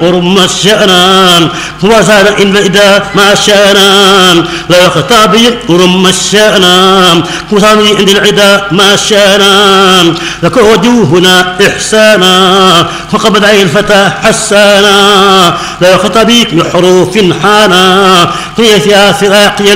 ورم الشأنان وزان إن إذا ما شانان لا يخطابي ورم الشأنان وزان عند العدا ما شانان لك وجوهنا إحسانا فقبض عين الفتى حسانا لا يخطبيك بحروف حانا هي فيها فراق